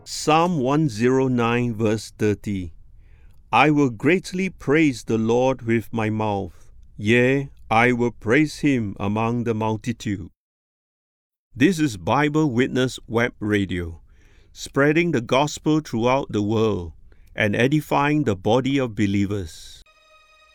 Psalm 109 verse 30. I will greatly praise the Lord with my mouth. Yea, I will praise him among the multitude. This is Bible Witness Web Radio, spreading the gospel throughout the world and edifying the body of believers.